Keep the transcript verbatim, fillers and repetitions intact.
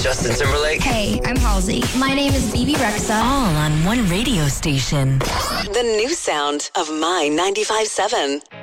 Justin Timberlake. Hey, I'm Halsey. My name is Bebe Rexha. All on one radio station. The new sound of My ninety-five point seven.